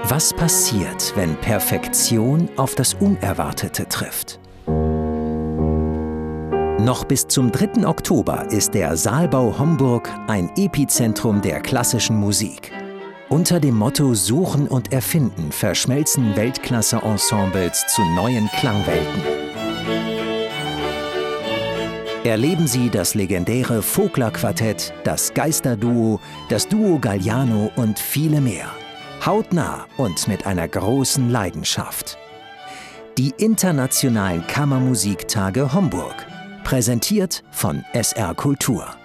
Was passiert, wenn Perfektion auf das Unerwartete trifft? Noch bis zum 3. Oktober ist der Saalbau Homburg ein Epizentrum der klassischen Musik. Unter dem Motto Suchen und Erfinden verschmelzen Weltklasse-Ensembles zu neuen Klangwelten. Erleben Sie das legendäre Vogler-Quartett, das Geisterduo, das Duo Galliano und viele mehr. Hautnah und mit einer großen Leidenschaft. Die Internationalen Kammermusiktage Homburg. Präsentiert von SR Kultur.